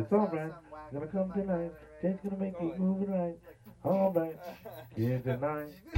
It's alright. Gonna come tonight. Just gonna make it moving right. Alright. Yeah, tonight.